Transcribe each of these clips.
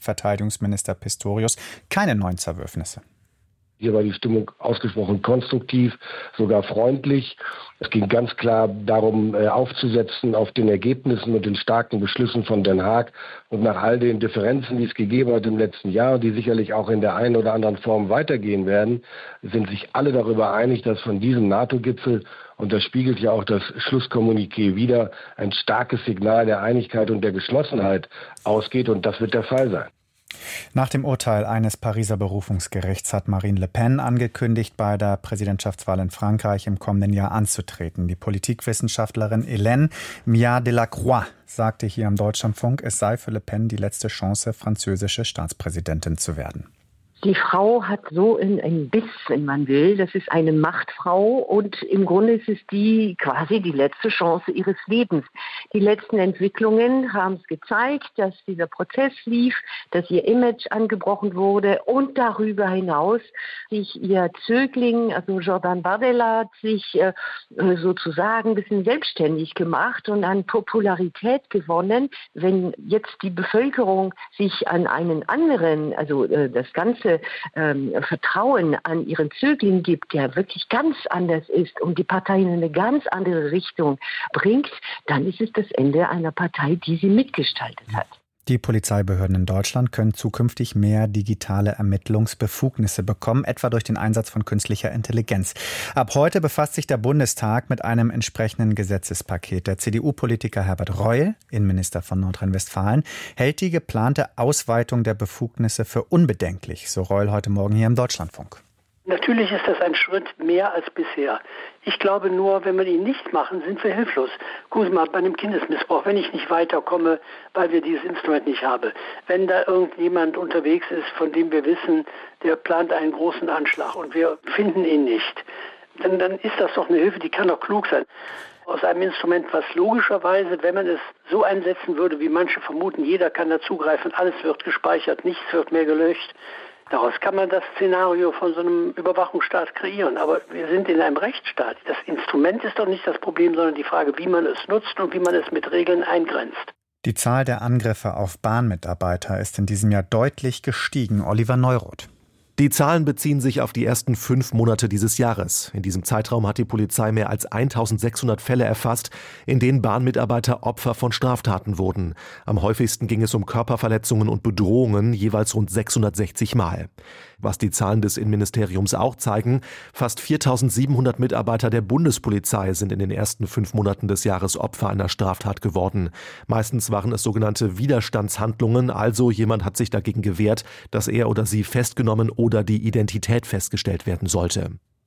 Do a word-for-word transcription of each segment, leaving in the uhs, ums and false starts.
Verteidigungsminister Pistorius keine neuen Zerwürfnisse. Hier war die Stimmung ausgesprochen konstruktiv, sogar freundlich. Es ging ganz klar darum, aufzusetzen auf den Ergebnissen und den starken Beschlüssen von Den Haag. Und nach all den Differenzen, die es gegeben hat im letzten Jahr, die sicherlich auch in der einen oder anderen Form weitergehen werden, sind sich alle darüber einig, dass von diesem NATO-Gipfel, und das spiegelt ja auch das Schlusskommuniqué wider, ein starkes Signal der Einigkeit und der Geschlossenheit ausgeht. Und das wird der Fall sein. Nach dem Urteil eines Pariser Berufungsgerichts hat Marine Le Pen angekündigt, bei der Präsidentschaftswahl in Frankreich im kommenden Jahr anzutreten. Die Politikwissenschaftlerin Hélène Miat-Delacroix sagte hier im Deutschlandfunk, es sei für Le Pen die letzte Chance, französische Staatspräsidentin zu werden. Die Frau hat so einen Biss, wenn man will. Das ist eine Machtfrau und im Grunde ist es die quasi die letzte Chance ihres Lebens. Die letzten Entwicklungen haben es gezeigt, dass dieser Prozess lief, dass ihr Image angebrochen wurde und darüber hinaus sich ihr Zögling, also Jordan Bardella, hat sich äh, sozusagen ein bisschen selbstständig gemacht und an Popularität gewonnen. Wenn jetzt die Bevölkerung sich an einen anderen, also äh, das ganze Ähm, Vertrauen an ihren Zögling gibt, der wirklich ganz anders ist und die Partei in eine ganz andere Richtung bringt, dann ist es das Ende einer Partei, die sie mitgestaltet hat. Die Polizeibehörden in Deutschland können zukünftig mehr digitale Ermittlungsbefugnisse bekommen, etwa durch den Einsatz von künstlicher Intelligenz. Ab heute befasst sich der Bundestag mit einem entsprechenden Gesetzespaket. Der C D U-Politiker Herbert Reul, Innenminister von Nordrhein-Westfalen, hält die geplante Ausweitung der Befugnisse für unbedenklich, so Reul heute Morgen hier im Deutschlandfunk. Natürlich ist das ein Schritt mehr als bisher. Ich glaube nur, wenn wir ihn nicht machen, sind wir hilflos. Gucken Sie mal, bei einem Kindesmissbrauch, wenn ich nicht weiterkomme, weil wir dieses Instrument nicht haben, wenn da irgendjemand unterwegs ist, von dem wir wissen, der plant einen großen Anschlag und wir finden ihn nicht, dann, dann ist das doch eine Hilfe, die kann doch klug sein. Aus einem Instrument, was logischerweise, wenn man es so einsetzen würde, wie manche vermuten, jeder kann da zugreifen, alles wird gespeichert, nichts wird mehr gelöscht. Daraus kann man das Szenario von so einem Überwachungsstaat kreieren. Aber wir sind in einem Rechtsstaat. Das Instrument ist doch nicht das Problem, sondern die Frage, wie man es nutzt und wie man es mit Regeln eingrenzt. Die Zahl der Angriffe auf Bahnmitarbeiter ist in diesem Jahr deutlich gestiegen. Oliver Neuroth. Die Zahlen beziehen sich auf die ersten fünf Monate dieses Jahres. In diesem Zeitraum hat die Polizei mehr als eintausendsechshundert Fälle erfasst, in denen Bahnmitarbeiter Opfer von Straftaten wurden. Am häufigsten ging es um Körperverletzungen und Bedrohungen, jeweils rund sechshundertsechzig Mal. Was die Zahlen des Innenministeriums auch zeigen, fast viertausendsiebenhundert Mitarbeiter der Bundespolizei sind in den ersten fünf Monaten des Jahres Opfer einer Straftat geworden. Meistens waren es sogenannte Widerstandshandlungen, also jemand hat sich dagegen gewehrt, dass er oder sie festgenommen oder die Identität festgestellt werden sollte.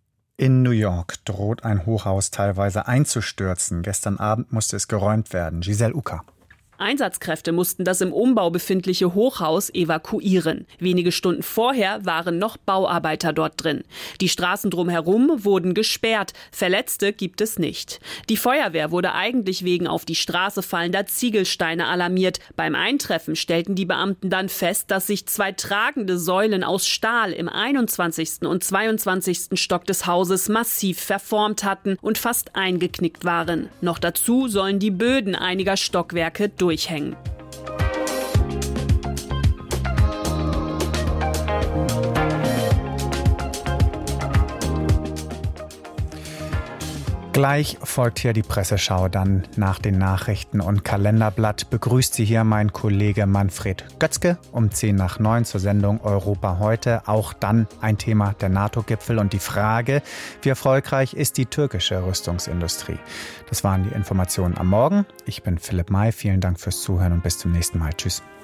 In New York droht ein Hochhaus teilweise einzustürzen. Gestern Abend musste es geräumt werden. Giselle Ucker. Einsatzkräfte mussten das im Umbau befindliche Hochhaus evakuieren. Wenige Stunden vorher waren noch Bauarbeiter dort drin. Die Straßen drumherum wurden gesperrt. Verletzte gibt es nicht. Die Feuerwehr wurde eigentlich wegen auf die Straße fallender Ziegelsteine alarmiert. Beim Eintreffen stellten die Beamten dann fest, dass sich zwei tragende Säulen aus Stahl im einundzwanzigsten und zweiundzwanzigsten Stock des Hauses massiv verformt hatten und fast eingeknickt waren. Noch dazu sollen die Böden einiger Stockwerke durchhängen. Gleich folgt hier die Presseschau, dann nach den Nachrichten und Kalenderblatt begrüßt Sie hier mein Kollege Manfred Götzke um zehn nach neun zur Sendung Europa heute. Auch dann ein Thema der NATO-Gipfel und die Frage, wie erfolgreich ist die türkische Rüstungsindustrie. Das waren die Informationen am Morgen. Ich bin Philipp May, vielen Dank fürs Zuhören und bis zum nächsten Mal. Tschüss.